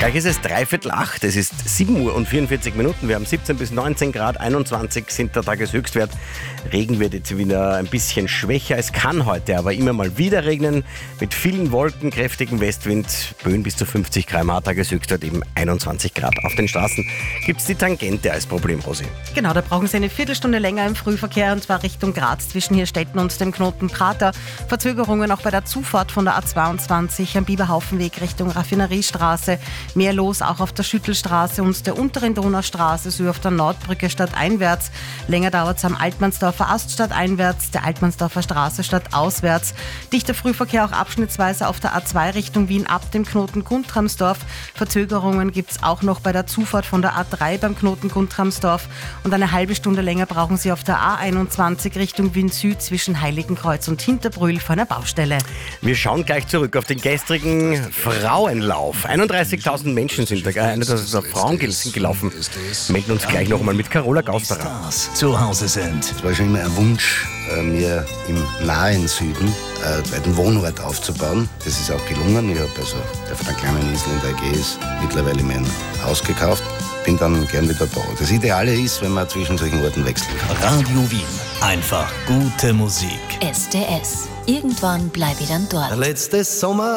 Gleich ist es 7:45. Es ist 7:44 Uhr. Wir haben 17 bis 19 Grad, 21 sind der Tageshöchstwert. Regen wird jetzt wieder ein bisschen schwächer. Es kann heute aber immer mal wieder regnen. Mit vielen Wolken, kräftigem Westwind, Böen bis zu 50 km/h, Tageshöchstwert eben 21 Grad. Auf den Straßen gibt es die Tangente als Problem, Rosi. Genau, da brauchen Sie eine Viertelstunde länger im Frühverkehr, und zwar Richtung Graz zwischen Hirstetten und dem Knoten Prater. Verzögerungen auch bei der Zufahrt von der A22 am Biberhaufenweg Richtung Raffineriestraße. Mehr los auch auf der Schüttelstraße und der unteren Donaustraße sowie auf der Nordbrücke stadteinwärts. Länger dauert es am Altmannsdorfer Ast stadteinwärts, der Altmannsdorfer Straße stadtauswärts. Dichter Frühverkehr auch abschnittsweise auf der A2 Richtung Wien ab dem Knoten Guntramsdorf. Verzögerungen gibt es auch noch bei der Zufahrt von der A3 beim Knoten Guntramsdorf. Und eine halbe Stunde länger brauchen Sie auf der A21 Richtung Wien Süd zwischen Heiligenkreuz und Hinterbrühl vor einer Baustelle. Wir schauen gleich zurück auf den gestrigen Frauenlauf. 31.000 Menschen sind Frauen sind gelaufen. Melden uns gleich noch einmal mit Carola Gausterer. Zu Hause sind. Es war schon immer ein Wunsch, mir im nahen Süden einen zweiten Wohnort aufzubauen. Das ist auch gelungen. Ich habe also auf einer kleinen Insel in der Ägäis mittlerweile mein Haus gekauft. Bin dann gern wieder da. Das Ideale ist, wenn man zwischen solchen Orten wechseln kann. Radio Wien. Einfach gute Musik. SDS. Irgendwann bleibe ich dann dort. Letztes Sommer